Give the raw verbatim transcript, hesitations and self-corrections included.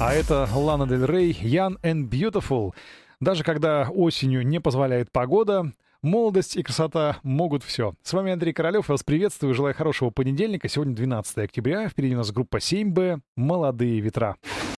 А это Лана Дель Рей, Young and Beautiful. Даже когда осенью не позволяет погода, молодость и красота могут все. С вами Андрей Королёв, я вас приветствую, желаю хорошего понедельника. Сегодня двенадцатое октября, впереди у нас группа семь бэ «Молодые ветра».